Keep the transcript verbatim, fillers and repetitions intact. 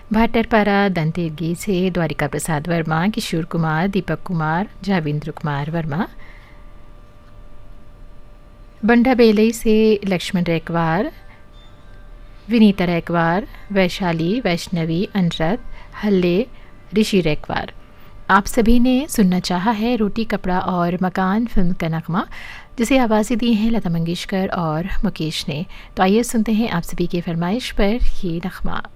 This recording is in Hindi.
भाटरपारा दंतेगी से द्वारिका प्रसाद वर्मा, किशोर कुमार, दीपक कुमार, जाविंद्र कुमार वर्मा। बंडा बेलई से लक्ष्मण रेकवार, विनीता रेकवार, वैशाली, वैष्णवी, अनुराध, हल्ले, ऋषि रेकवार। आप सभी ने सुनना चाहा है रोटी कपड़ा और मकान फिल्म का नगमा, जिसे आवाज़ें दी हैं लता मंगेशकर और मुकेश ने। तो आइए सुनते हैं आप सभी की फरमाइश पर ये नगमा।